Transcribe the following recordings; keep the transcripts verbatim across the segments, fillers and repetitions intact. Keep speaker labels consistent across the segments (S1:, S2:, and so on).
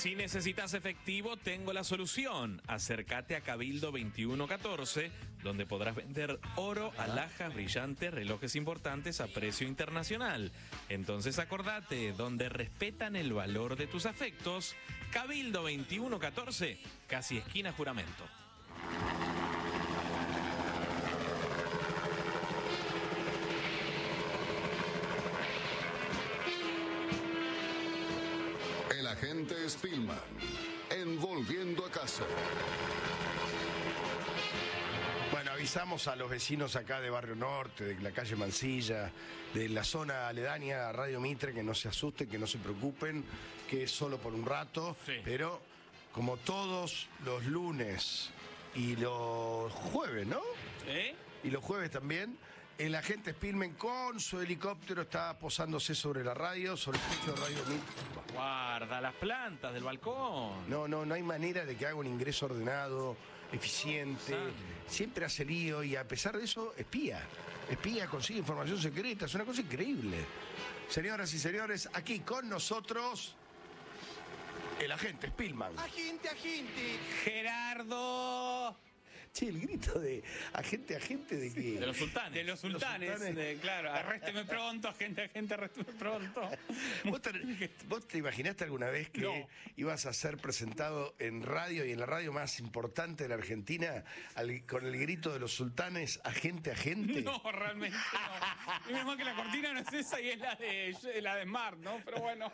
S1: Si necesitas efectivo, tengo la solución. Acércate a Cabildo veintiuno catorce, donde podrás vender oro, alhajas, brillantes, relojes importantes a precio internacional. Entonces acordate, donde respetan el valor de tus afectos, Cabildo veintiuno catorce, casi esquina Juramento.
S2: El agente Spillman, en Volviendo a Casa.
S3: Bueno, avisamos a los vecinos acá de Barrio Norte, de la calle Mansilla, de la zona aledaña a Radio Mitre, que no se asusten, que no se preocupen, que es solo por un rato,
S1: sí.
S3: Pero como todos los lunes y los jueves, ¿no?
S1: ¿Eh?
S3: Y los jueves también, el agente Spillman con su helicóptero está posándose sobre la radio, sobre el techo de Radio Mitre.
S1: Guarda las plantas del balcón.
S3: No, no, no hay manera de que haga un ingreso ordenado, eficiente. Siempre hace lío y a pesar de eso, espía. Espía, consigue información secreta. Es una cosa increíble. Señoras y señores, aquí con nosotros, el agente Spillman.
S4: Agente, agente.
S1: Gerardo.
S3: Che, el grito de agente, agente de qué?
S1: De los sultanes.
S5: De los sultanes,
S3: Los sultanes.
S5: de- claro, arrésteme pronto, agente, agente, arrésteme pronto.
S3: ¿Vos te, vos te imaginaste alguna vez que
S5: No.
S3: ibas a ser presentado en radio y en la radio más importante de la Argentina al- con el grito de los sultanes, agente, agente?
S5: No, realmente no. Y menos mal que la cortina no es esa y es la de, la de Smart, ¿no? Pero bueno.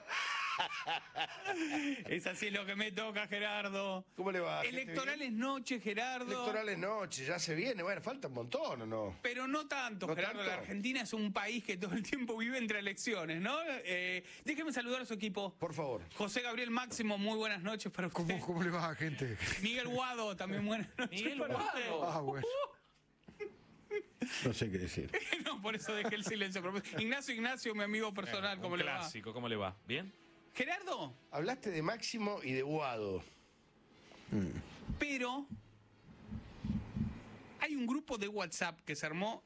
S5: Es así lo que me toca, Gerardo.
S3: ¿Cómo le va, gente?
S5: Electorales noche, Gerardo.
S3: Electorales noche, ya se viene. Bueno, falta un montón, ¿o no?
S5: Pero no tanto,
S3: ¿No
S5: Gerardo.
S3: tanto?
S5: La Argentina es un país que todo el tiempo vive entre elecciones, ¿no? Eh, déjeme saludar a su equipo.
S3: Por favor.
S5: José Gabriel Máximo, muy buenas noches para usted.
S6: ¿Cómo, ¿Cómo le va, gente?
S5: Miguel Guado, también buenas noches
S1: Miguel
S5: para
S1: Guado.
S5: usted.
S6: Ah, bueno.
S3: No sé qué decir.
S5: No, por eso dejé el silencio. Ignacio Ignacio, mi amigo personal, ¿cómo
S1: Un
S5: le va?
S1: clásico, ¿cómo le va? ¿Bien?
S5: Gerardo,
S3: Hablaste de Máximo y de Guado.
S5: pero hay un grupo de WhatsApp que se armó